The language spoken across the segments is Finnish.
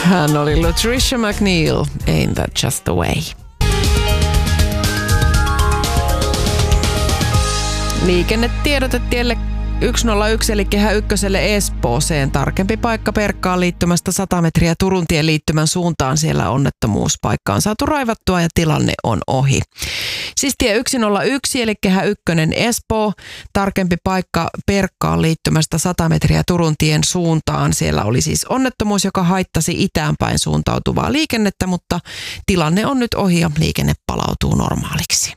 Hän oli Latricia McNeil, Ain't That Just the Way. Liikennetiedote tielle 101 eli Kehä Ykköselle Espooseen. Tarkempi paikka Perkkaan liittymästä 100 metriä Turun tien liittymän suuntaan. Siellä onnettomuuspaikka on saatu raivattua ja tilanne on ohi. Siis tie 101 eli Kehä Ykkönen Espoo. Tarkempi paikka Perkkaan liittymästä 100 metriä Turun tien suuntaan. Siellä oli siis onnettomuus, joka haittasi itäänpäin suuntautuvaa liikennettä, mutta tilanne on nyt ohi ja liikenne palautuu normaaliksi.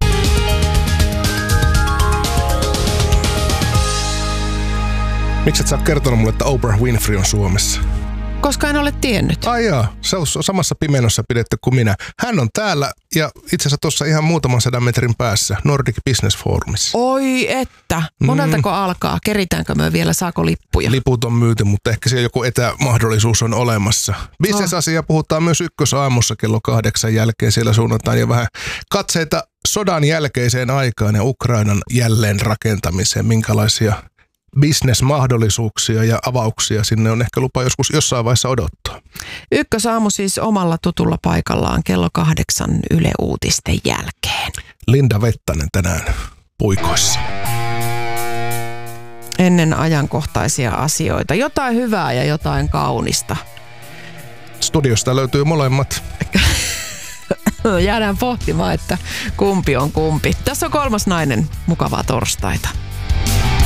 Miksi et sä oot kertonut mulle, että Oprah Winfrey on Suomessa? Koska en ole tiennyt. Ai jaa, se on samassa pimennossa pidetty kuin minä. Hän on täällä ja itse asiassa tuossa ihan muutaman 100 metrin päässä Nordic Business Forumissa. Oi että, moneltako alkaa? Keritäänkö me vielä, saako lippuja? Liput on myyty, mutta ehkä siellä joku etämahdollisuus on olemassa. Business-asia puhutaan myös Ykkösaamussa kello 8 jälkeen. Siellä suunnataan jo vähän katseita sodan jälkeiseen aikaan ja Ukrainan jälleenrakentamiseen. Minkälaisia business-mahdollisuuksia ja avauksia sinne on ehkä lupa joskus jossain vaiheessa odottaa. Ykkösaamu siis omalla tutulla paikallaan kello 8 Yle Uutisten jälkeen. Linda Vettanen tänään puikoissa. Ennen ajankohtaisia asioita. Jotain hyvää ja jotain kaunista. Studiosta löytyy molemmat. Jäädään pohtimaan, että kumpi on kumpi. Tässä on kolmas nainen. Mukavaa torstaita.